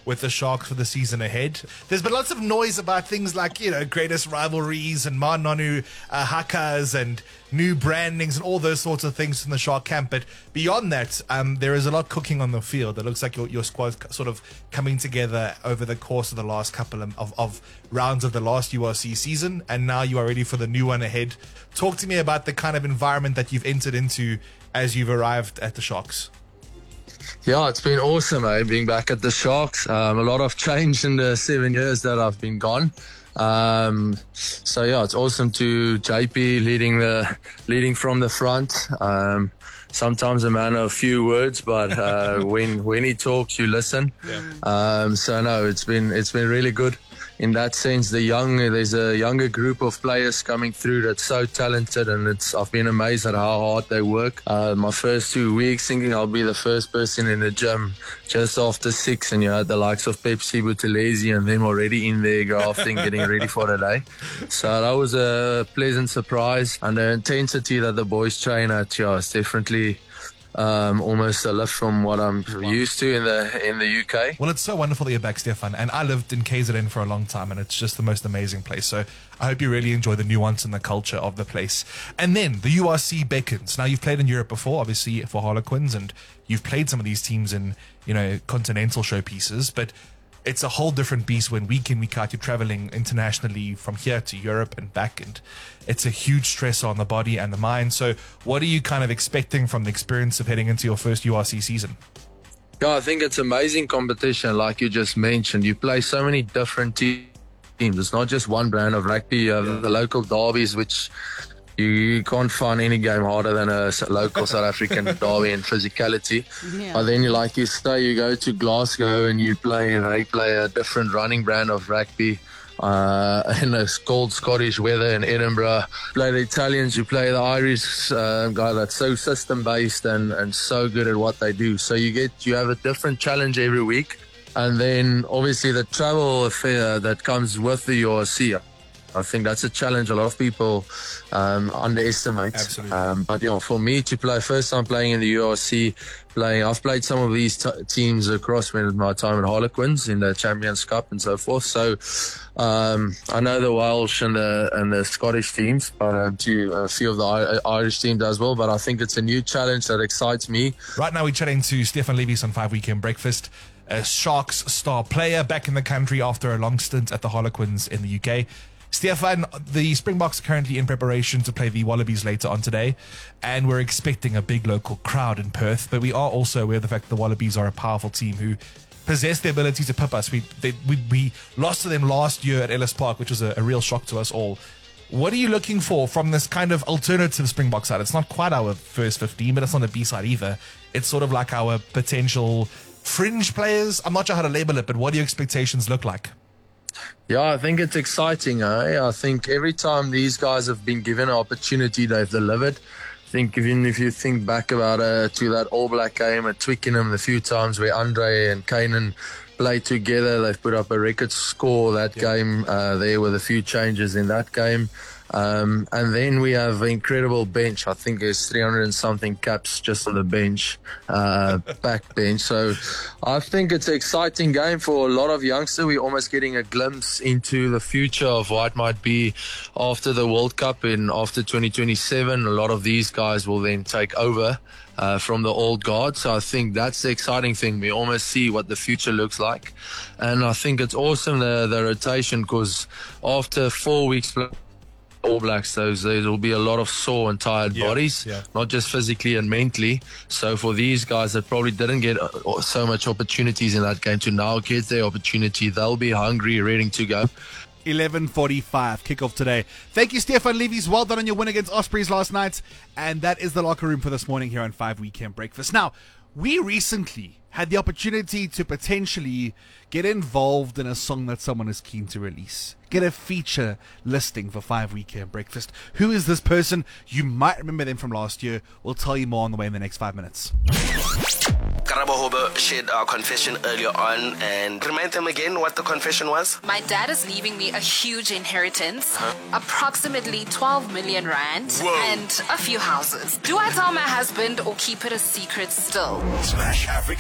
with the Sharks for the season ahead. There's been lots of noise about things like, greatest rivalries and Manonu hakas and new brandings and all those sorts of things from the Shark camp. But beyond that, there is a lot cooking on the field. It looks like your squad's sort of coming together over the course of the last couple of rounds of the last URC season, and now you are ready for the new one ahead. Talk to me about the kind of environment that you've entered into as you've arrived at the Sharks. Yeah, it's been awesome, being back at the Sharks. A lot of change in the 7 years that I've been gone. So yeah, it's awesome to JP leading from the front. Sometimes a man of few words, but when he talks, you listen. Yeah. So no, it's been really good. In that sense, there's a younger group of players coming through that's so talented, and I've been amazed at how hard they work. My first 2 weeks thinking I'll be the first person in the gym just after 6, and you had the likes of Pepsi, Buthelezi, and them already in there grafting, getting ready for the day. So that was a pleasant surprise, and the intensity that the boys train at, is definitely almost a lift from what I'm used to in the UK. Well, it's so wonderful that you're back, Stefan, and I lived in KZN for a long time, and it's just the most amazing place. So I hope you really enjoy the nuance and the culture of the place. And then the URC beckons. Now, you've played in Europe before, obviously for Harlequins, and you've played some of these teams in continental showpieces, but it's a whole different beast when week in, week out you're traveling internationally from here to Europe and back, and it's a huge stress on the body and the mind. So what are you kind of expecting from the experience of heading into your first URC season? Yeah, I think it's amazing competition, like you just mentioned. You play so many different teams. It's not just one brand of rugby. You have the local derbies, which you can't find any game harder than a local South African derby in physicality. Yeah. But then, like you say, you go to Glasgow and they play a different running brand of rugby in a cold Scottish weather in Edinburgh. Play the Italians, you play the Irish guy that's so system-based and so good at what they do. So you have a different challenge every week. And then, obviously, the travel affair that comes with the URC. I think that's a challenge a lot of people underestimate. Absolutely. But for me to play, first time playing in the URC, I've played some of these teams across my time at Harlequins in the Champions Cup and so forth. So I know the Welsh and the Scottish teams, but a few of the Irish teams as well. But I think it's a new challenge that excites me. Right now we're chatting to Stefan Levies on 5 Weekend Breakfast, a Sharks star player back in the country after a long stint at the Harlequins in the UK. Stefan, the Springboks are currently in preparation to play the Wallabies later on today, and we're expecting a big local crowd in Perth, but we are also aware of the fact that the Wallabies are a powerful team who possess the ability to pip us. We lost to them last year at Ellis Park, which was a real shock to us all. What are you looking for from this kind of alternative Springbok side? It's not quite our first 15, but it's not a B side either. It's sort of like our potential fringe players. I'm not sure how to label it, but what do your expectations look like? Yeah, I think it's exciting. I think every time these guys have been given an opportunity, they've delivered. I think even if you think back about to that All Black game at Twickenham, the few times where Andre and Kanan played together, they've put up a record score that game there with a few changes in that game. And then we have an incredible bench. I think there's 300 and something caps just on the bench, back bench. So I think it's an exciting game for a lot of youngsters. We're almost getting a glimpse into the future of what might be after the World Cup and after 2027. A lot of these guys will then take over from the old guard. So I think that's the exciting thing. We almost see what the future looks like. And I think it's awesome, the rotation, because after 4 weeks All Blacks, there will be a lot of sore and tired bodies, not just physically and mentally. So for these guys that probably didn't get so much opportunities in that game to now get their opportunity, they'll be hungry, ready to go. 11:45 kickoff today. Thank you, Stefan Levies. Well done on your win against Ospreys last night. And that is the locker room for this morning here on 5 Weekend Breakfast. Now, we recently had the opportunity to potentially get involved in a song that someone is keen to release. Get a feature listing for 5 Weekend Breakfast. Who is this person? You might remember them from last year. We'll tell you more on the way in the next 5 minutes. Karabo Hoba shared our confession earlier on, and remind them again what the confession was. My dad is leaving me a huge inheritance, approximately 12 million rand, and a few houses. Do I tell my husband or keep it a secret still? Smash Africa.